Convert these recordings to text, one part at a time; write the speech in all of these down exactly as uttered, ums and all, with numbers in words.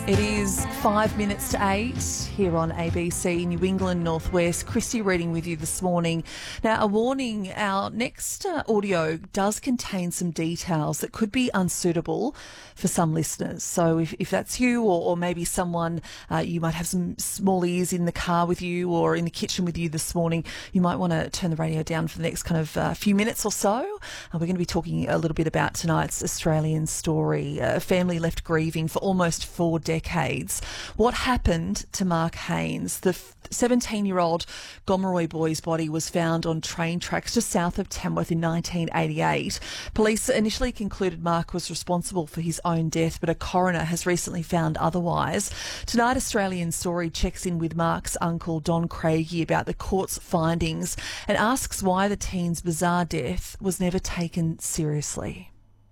It is five minutes to eight here on A B C New England Northwest. Christy reading with you this morning. Now, a warning, our next uh, audio does contain some details that could be unsuitable for some listeners. So if, if that's you or, or maybe someone, uh, you might have some small ears in the car with you or in the kitchen with you this morning, you might want to turn the radio down for the next kind of uh, few minutes or so. Uh, we're going to be talking a little bit about tonight's Australian story. A family left grieving for almost four decades. decades. What happened to Mark Haynes? The seventeen-year-old Gomeroi boy's body was found on train tracks just south of Tamworth in nineteen eighty-eight. Police initially concluded Mark was responsible for his own death, but a coroner has recently found otherwise. Tonight, Australian Story checks in with Mark's uncle, Don Craigie, about the court's findings and asks why the teen's bizarre death was never taken seriously.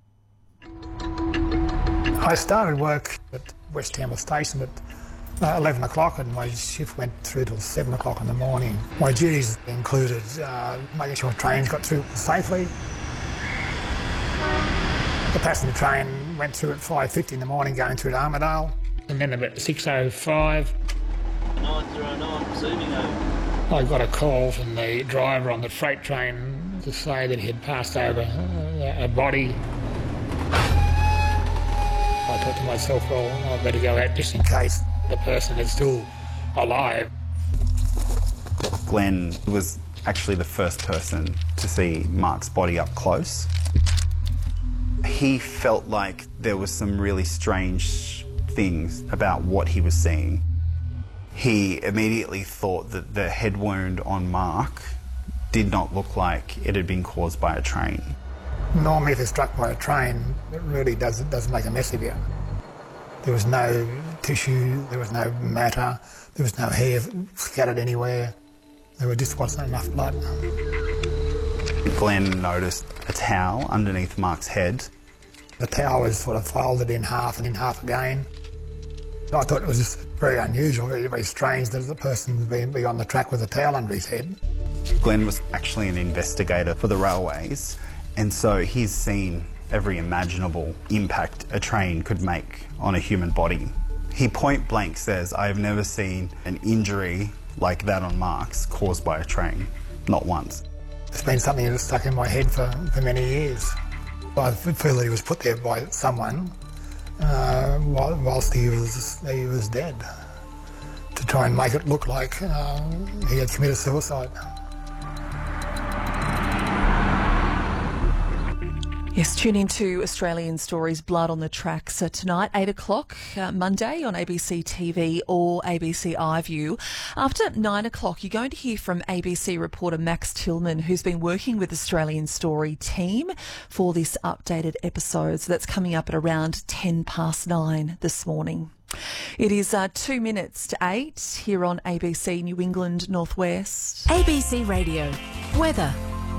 I started work at West Tamworth Station at uh, eleven o'clock and my shift went through till seven o'clock in the morning. My duties included uh, making sure trains got through safely. The passenger train went through at five fifty in the morning going through to Armidale. And then about six oh five, nine oh nine, receiving over. I got a call from the driver on the freight train to say that he had passed over a, a body. I thought to myself, well, I'd better go out just in case the person is still alive. Glenn was actually the first person to see Mark's body up close. He felt like there was some really strange things about what he was seeing. He immediately thought that the head wound on Mark did not look like it had been caused by a train. Normally if you're struck by a train, it really does, it does make a mess of you. There was no tissue, there was no matter, there was no hair scattered anywhere. There just wasn't enough blood. Glenn noticed a towel underneath Mark's head. The towel was sort of folded in half and in half again. I thought it was just very unusual, very, very strange that the person would be, be on the track with a towel under his head. Glenn was actually an investigator for the railways, and so he's seen every imaginable impact a train could make on a human body. He point blank says, I have never seen an injury like that on Mark's caused by a train, not once. It's been something that's stuck in my head for, for many years. I feel that he was put there by someone uh, whilst he was, he was dead, to try and make it look like uh, he had committed suicide. Yes, tune into Australian Stories Blood on the Tracks uh, tonight, eight o'clock, uh, Monday on A B C T V or A B C iView. After nine o'clock, you're going to hear from A B C reporter Max Tillman, who's been working with Australian Story team for this updated episode. So that's coming up at around ten past nine this morning. It is uh, two minutes to eight here on A B C New England Northwest. A B C Radio. Weather.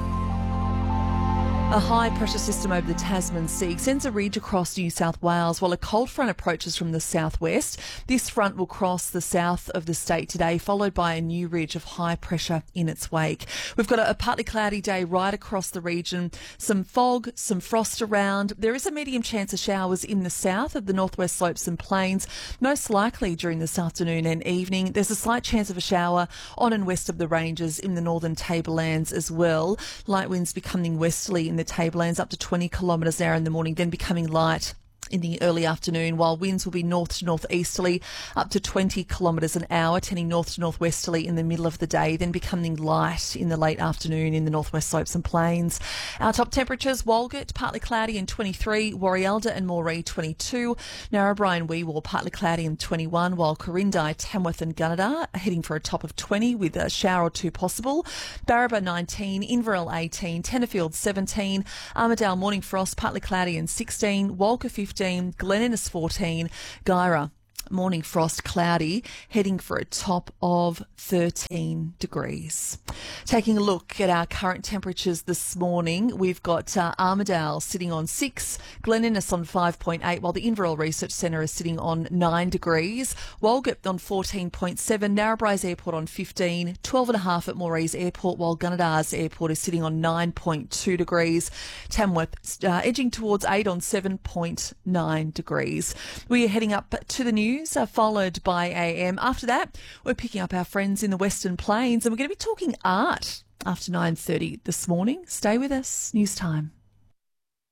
A high-pressure system over the Tasman Sea sends a ridge across New South Wales while a cold front approaches from the southwest. This front will cross the south of the state today, followed by a new ridge of high pressure in its wake. We've got a, a partly cloudy day right across the region, some fog, some frost around. There is a medium chance of showers in the south of the northwest slopes and plains, most likely during this afternoon and evening. There's a slight chance of a shower on and west of the ranges in the northern tablelands as well. Light winds becoming westerly in the tablelands up to twenty kilometres an hour in the morning, then becoming light in the early afternoon, while winds will be north to northeasterly up to twenty kilometres an hour, tending north to northwesterly in the middle of the day, then becoming light in the late afternoon in the northwest slopes and plains. Our top temperatures: Walgett, partly cloudy and twenty-three, Warialda and Moree, twenty-two, Narrabri and Weewar, partly cloudy and twenty-one, while Corindai, Tamworth and Gunnedah are heading for a top of twenty with a shower or two possible. Barraba, nineteen, Inverell, eighteen, Tenterfield, seventeen, Armidale, morning frost, partly cloudy and sixteen, Walker, fifteen, Glen Innes, fourteen, Guyra, morning frost, cloudy, heading for a top of thirteen degrees. Taking a look at our current temperatures this morning, we've got uh, Armidale sitting on six, Glen Innes on five point eight, while the Inverell Research Centre is sitting on nine degrees, Walgett on fourteen point seven, Narrabri's Airport on fifteen, twelve point five at Moree's Airport, while Gunnedah's Airport is sitting on nine point two degrees, Tamworth uh, edging towards eight on seven point nine degrees. We are heading up to the news. news, uh, followed by A M. After that, we're picking up our friends in the Western Plains and we're going to be talking art after nine thirty this morning. Stay with us. News time.